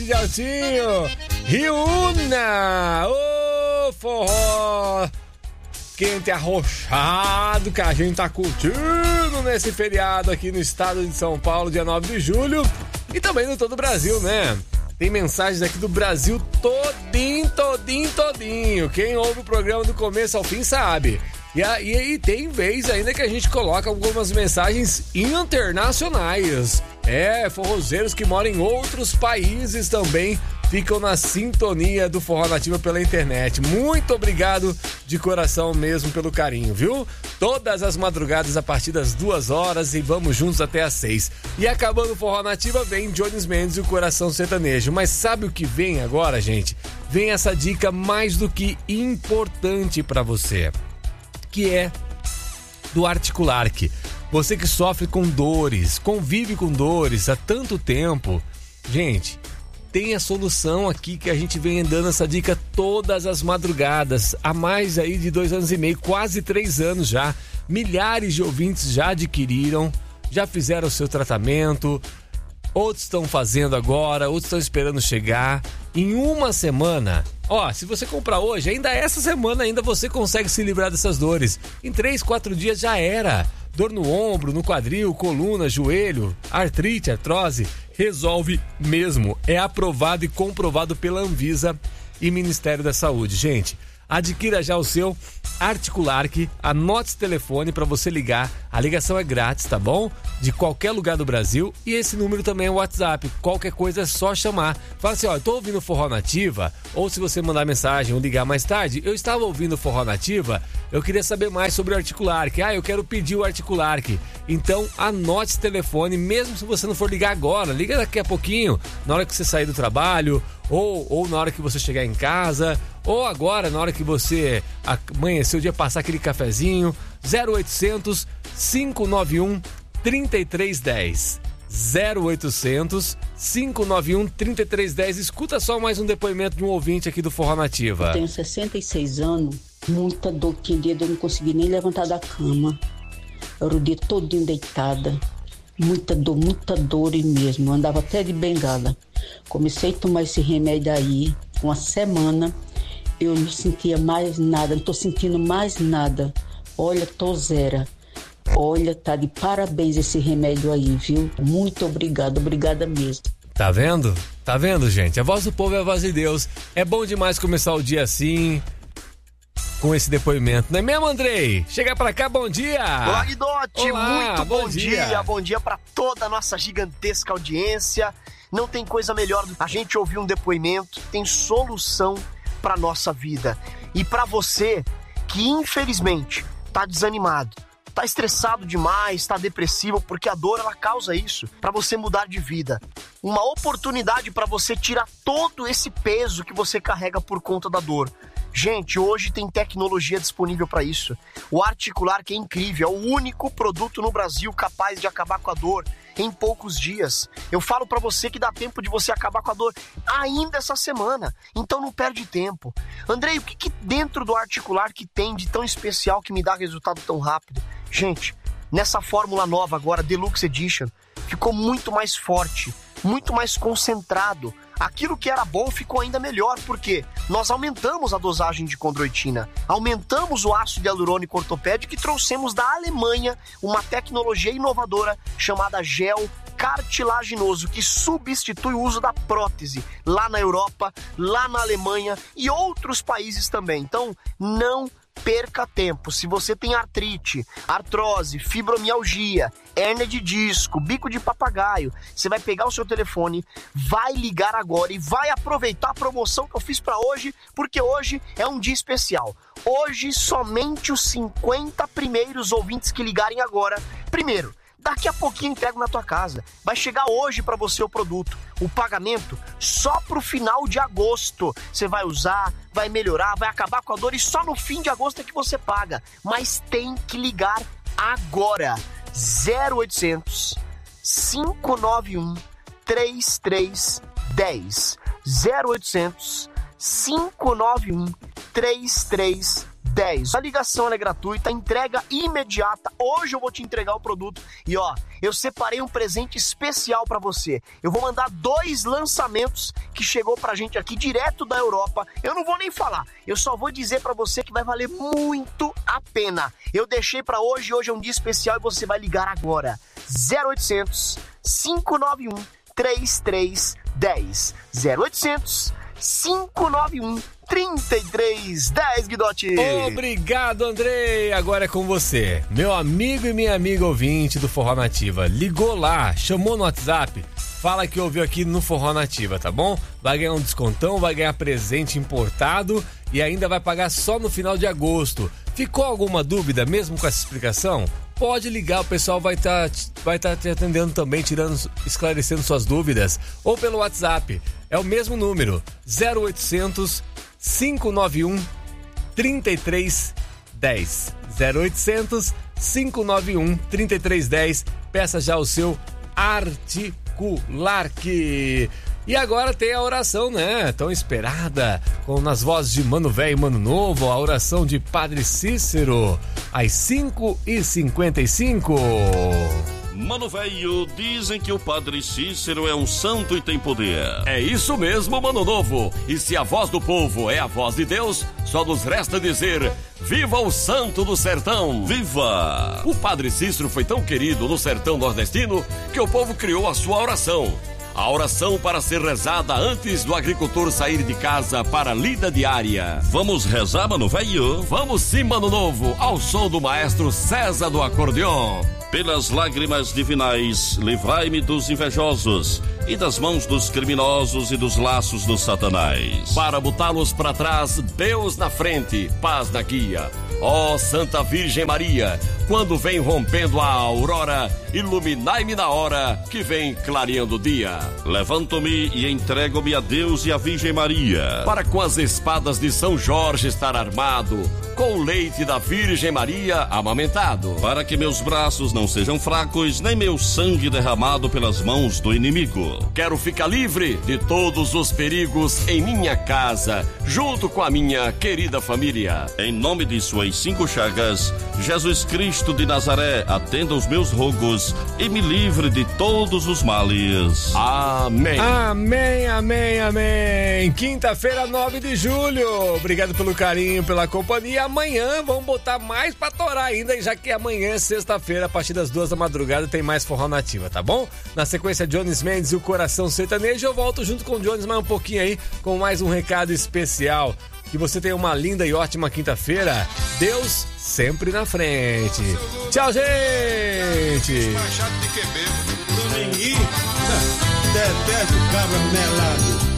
sertanejo de Altinho. Riúna, ô forró quente arrochado que a gente tá curtindo nesse feriado aqui no estado de São Paulo, dia 9 de julho. E também no todo o Brasil, né? Tem mensagens aqui do Brasil todinho. Quem ouve o programa do começo ao fim sabe. E aí tem vez ainda que a gente coloca algumas mensagens internacionais. Forrozeiros que moram em outros países também ficam na sintonia do Forró Nativa pela internet. Muito obrigado de coração mesmo pelo carinho, viu? Todas as madrugadas a partir das 2h e vamos juntos até às 6. E acabando o Forró Nativa vem Jones Mendes e o Coração Sertanejo. Mas sabe o que vem agora, gente? Vem essa dica mais do que importante pra você, que é do Articulark. Você que sofre com dores, convive com dores há tanto tempo, gente, tem a solução aqui que a gente vem dando essa dica todas as madrugadas, há mais aí de 2 anos e meio, quase 3 anos já. Milhares de ouvintes já adquiriram, já fizeram o seu tratamento, outros estão fazendo agora, outros estão esperando chegar. Em uma semana, se você comprar hoje, ainda essa semana ainda você consegue se livrar dessas dores. Em 3, 4 dias já era. Dor no ombro, no quadril, coluna, joelho, artrite, artrose, resolve mesmo. É aprovado e comprovado pela Anvisa e Ministério da Saúde. Gente, adquira já o seu Articulark, anote esse telefone para você ligar. A ligação é grátis, tá bom? De qualquer lugar do Brasil. E esse número também é o WhatsApp. Qualquer coisa é só chamar. Fala assim, eu tô ouvindo Forró Nativa. Ou se você mandar mensagem ou ligar mais tarde, eu estava ouvindo Forró Nativa, eu queria saber mais sobre o Articulark. Eu quero pedir o Articulark. Então anote esse telefone, mesmo se você não for ligar agora, liga daqui a pouquinho, na hora que você sair do trabalho, ou na hora que você chegar em casa, ou agora na hora que você amanhecer o dia, passar aquele cafezinho. 0800 591 3310. 0800 591 3310. Escuta só mais um depoimento de um ouvinte aqui do Forró Nativa. Eu tenho 66 anos, muita dor, tinha dia de eu não conseguir nem levantar da cama. Eu era o dia todinho deitada, muita dor e mesmo, eu andava até de bengala. Comecei a tomar esse remédio aí, uma semana, eu não sentia mais nada, não tô sentindo mais nada. Olha, tô zero. Olha, tá de parabéns esse remédio aí, viu? Muito obrigada mesmo. Tá vendo? Tá vendo, gente? A voz do povo é a voz de Deus. É bom demais começar o dia assim, com esse depoimento. Não é mesmo, Andrei? Chega pra cá, bom dia! Olá, Guidotti, muito bom dia! Bom dia pra toda a nossa gigantesca audiência. Não tem coisa melhor do que a gente ouvir um depoimento, tem solução pra nossa vida. E pra você que, infelizmente, tá desanimado, tá estressado demais, tá depressivo, porque a dor, ela causa isso, pra você mudar de vida. Uma oportunidade pra você tirar todo esse peso que você carrega por conta da dor. Gente, hoje tem tecnologia disponível para isso. O Articulark é incrível, é o único produto no Brasil capaz de acabar com a dor em poucos dias. Eu falo para você que dá tempo de você acabar com a dor ainda essa semana, então não perde tempo. Andrei, o que dentro do Articulark tem de tão especial que me dá resultado tão rápido? Gente, nessa fórmula nova agora, Deluxe Edition, ficou muito mais forte, muito mais concentrado. Aquilo que era bom ficou ainda melhor, porque nós aumentamos a dosagem de condroitina, aumentamos o ácido hialurônico ortopédico e trouxemos da Alemanha uma tecnologia inovadora chamada gel cartilaginoso, que substitui o uso da prótese lá na Europa, lá na Alemanha e outros países também. Então, não perca tempo. Se você tem artrite, artrose, fibromialgia, hérnia de disco, bico de papagaio, você vai pegar o seu telefone, vai ligar agora e vai aproveitar a promoção que eu fiz para hoje, porque hoje é um dia especial. Hoje, somente os 50 primeiros ouvintes que ligarem agora, primeiro, daqui a pouquinho entrego na tua casa. Vai chegar hoje para você o produto. O pagamento só pro final de agosto. Você vai usar, vai melhorar, vai acabar com a dor e só no fim de agosto é que você paga. Mas tem que ligar agora. 0800 591 3310. 0800 591 3310. 10. A ligação ela é gratuita, a entrega imediata. Hoje eu vou te entregar o produto e ó, eu separei um presente especial pra você. Eu vou mandar 2 lançamentos que chegou pra gente aqui direto da Europa. Eu não vou nem falar, eu só vou dizer pra você que vai valer muito a pena. Eu deixei pra hoje é um dia especial e você vai ligar agora. 0800 591 3310. 0800 591 3310, Guidotti. Obrigado, Andrei. Agora é com você. Meu amigo e minha amiga ouvinte do Forró Nativa, ligou lá, chamou no WhatsApp, fala que ouviu aqui no Forró Nativa, tá bom? Vai ganhar um descontão, vai ganhar presente importado e ainda vai pagar só no final de agosto. Ficou alguma dúvida mesmo com essa explicação? Pode ligar, o pessoal vai tá te atendendo também, esclarecendo suas dúvidas. Ou pelo WhatsApp, é o mesmo número, 0800 591 3310. 0800 591 3310. Peça já o seu Articularque. E agora tem a oração, né? Tão esperada, nas vozes de Mano Velho e Mano Novo, a oração de Padre Cícero, às 5h55. Mano Velho, dizem que o Padre Cícero é um santo e tem poder. É isso mesmo, Mano Novo. E se a voz do povo é a voz de Deus, só nos resta dizer: viva o santo do sertão! Viva! O Padre Cícero foi tão querido no sertão nordestino que o povo criou a sua oração. A oração para ser rezada antes do agricultor sair de casa para a lida diária. Vamos rezar, Mano Velho? Vamos sim, Mano Novo, ao som do maestro César do acordeon. Pelas lágrimas divinais, livrai-me dos invejosos e das mãos dos criminosos e dos laços do Satanás. Para botá-los para trás, Deus na frente, paz na guia. Ó Santa Virgem Maria, quando vem rompendo a aurora, iluminai-me na hora que vem clareando o dia. Levanto-me e entrego-me a Deus e a Virgem Maria, para com as espadas de São Jorge estar armado, com o leite da Virgem Maria amamentado, para que meus braços não sejam fracos, nem meu sangue derramado pelas mãos do inimigo. Quero ficar livre de todos os perigos em minha casa, junto com a minha querida família. Em nome de suas 5 chagas, Jesus Cristo de Nazaré, atenda os meus rogos e me livre de todos os males. Amém. Amém, amém, amém. Quinta-feira, 9 de julho. Obrigado pelo carinho, pela companhia. Amanhã vamos botar mais pra torar ainda, já que amanhã, sexta-feira, a partir das 2 da madrugada, tem mais Forró Nativa, tá bom? Na sequência, Jones Mendes e o Coração Sertanejo. Eu volto junto com o Jones mais um pouquinho aí, com mais um recado especial. Que você tenha uma linda e ótima quinta-feira. Deus sempre na frente. Tchau, gente! Machado de Quevedo. Dominguinho, detesto cabra melado.